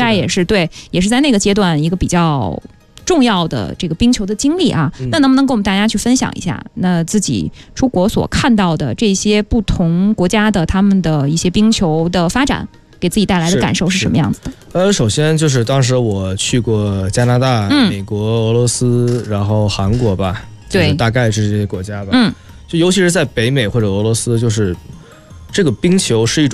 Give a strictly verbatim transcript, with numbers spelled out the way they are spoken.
该也是对，也是在那个阶段一个比较重要的这个冰球的经历啊。 嗯、 那能不能跟我们大家去分享一下，那自己出国所看到的这些不同国家的他们的一些冰球的发展，给自己带来的感受是什么样子的？ 呃，首先就是当时我去过加拿大、 嗯、 美国、俄罗斯，然后韩国吧， 对， 就是大概是这些国家吧。 嗯， 就尤其是在北美或者俄罗斯，就是这个冰球是一种